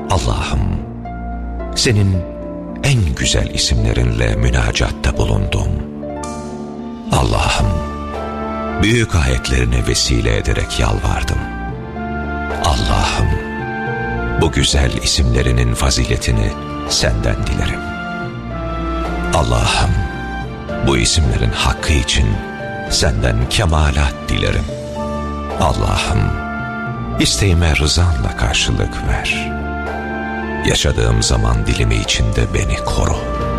Allah'ım, senin en güzel isimlerinle münacatta bulundum. Allah'ım, büyük ayetlerine vesile ederek yalvardım. Allah'ım, bu güzel isimlerinin faziletini senden dilerim. Allah'ım, bu isimlerin hakkı için senden kemalat dilerim. Allah'ım, isteğime rızanla karşılık ver. Yaşadığım zaman dilimi içinde beni koru.